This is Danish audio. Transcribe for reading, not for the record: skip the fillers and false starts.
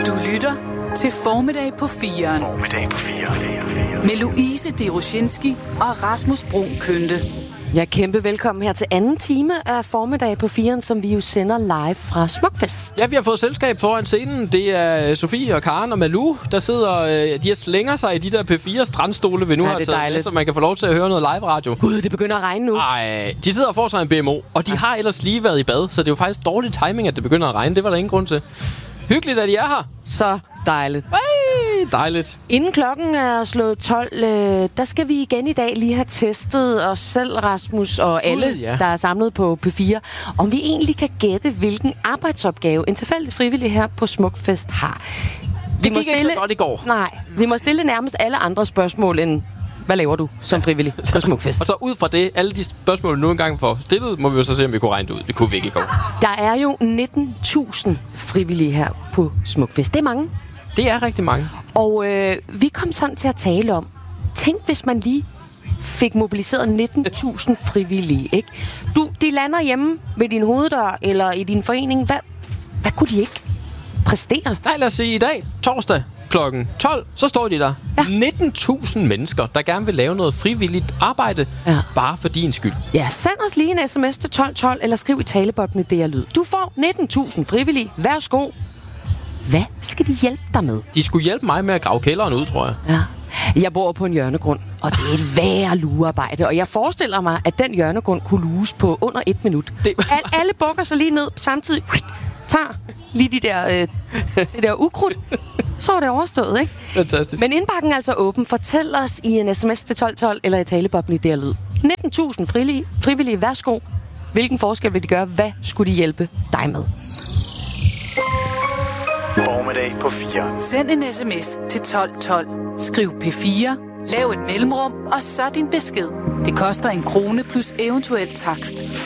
Du lytter til Formiddag på 4'eren. Formiddag på 4'eren. Med Louise Deroshinski og Rasmus Bruun Kønte. Ja, kæmpe velkommen her til anden time af Formiddag på 4'eren, som vi jo sender live fra Smukfest. Ja, vi har fået selskab foran scenen. Det er Sofie og Karen og Malou, der sidder... de har slænger sig i de der P4 strandstole, vi nu har taget med, så man kan få lov til at høre noget live-radio. Gud, det begynder at regne nu. Ej, de sidder og får sig en BMO, og de har ellers lige været i bad, så det er jo faktisk dårlig timing, at det begynder at regne. Det var der ingen grund til. Hyggeligt, at I er her. Så dejligt. Dejligt. Inden klokken er slået 12, der skal vi igen i dag lige have testet os selv, Rasmus, og alle, der er samlet på P4, om vi egentlig kan gætte, hvilken arbejdsopgave en tilfældig frivillig her på Smukfest har. Det gik ikke så godt i går. Nej, vi må stille nærmest alle andre spørgsmål end... Hvad laver du som frivillig på Smukfest? Og så ud fra det, alle de spørgsmål, nu engang får stillet, må vi jo så se, om vi kunne regne det ud. Det kunne vi ikke i går. Der er jo 19.000 frivillige her på Smukfest. Det er mange. Det er rigtig mange. Og vi kom sådan til at tale om, tænk hvis man lige fik mobiliseret 19.000 frivillige, ikke? De lander hjemme ved din hoveddør eller i din forening. Hvad kunne de ikke præstere? Nej, lad os sige i dag, torsdag klokken 12, så står de der. Ja. 19.000 mennesker, der gerne vil lave noget frivilligt arbejde, bare for din skyld. Ja, send os lige en sms til 1212, eller skriv i talebobben det er lyd. Du får 19.000 frivillige. Værsgo. Hvad skal de hjælpe dig med? De skulle hjælpe mig med at grave kælderen ud, tror jeg. Ja. Jeg bor på en hjørnegrund, og det er et værre lugearbejde. Og jeg forestiller mig, at den hjørnegrund kunne luges på under 1 minut. Alle bukker sig lige ned, samtidig tager lige det der ukrudt. Så er det overstået, ikke? Fantastisk. Men indbakken er altså åben. Fortæl os i en sms til 1212 eller i talebobben i der lyd. 19.000 frivillige, værsgo. Hvilken forskel vil de gøre? Hvad skulle de hjælpe dig med? Formiddag på 4'eren. Send en sms til 1212. Skriv P4, lav et mellemrum, og så din besked. Det koster 1 krone plus eventuel takst.